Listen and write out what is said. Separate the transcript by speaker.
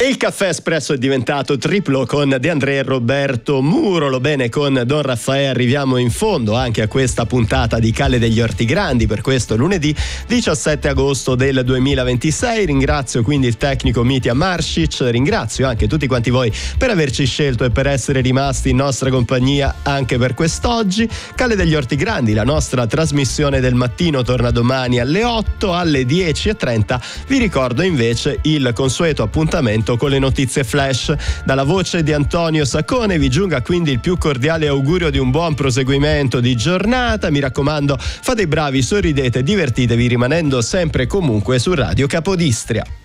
Speaker 1: E il caffè espresso è diventato triplo con De André e Roberto Murolo. Bene, con Don Raffaele arriviamo in fondo anche a questa puntata di Calle degli Orti Grandi per questo lunedì 17 agosto del 2026. Ringrazio quindi il tecnico Mitja Maršić, ringrazio anche tutti quanti voi per averci scelto e per essere rimasti in nostra compagnia anche per quest'oggi. Calle degli Orti Grandi, la nostra trasmissione del mattino, torna domani alle 8, alle 10:30. Vi ricordo invece il consueto appuntamento con le notizie flash. Dalla voce di Antonio Saccone vi giunga quindi il più cordiale augurio di un buon proseguimento di giornata. Mi raccomando, fate i bravi, sorridete, divertitevi rimanendo sempre e comunque su Radio Capodistria.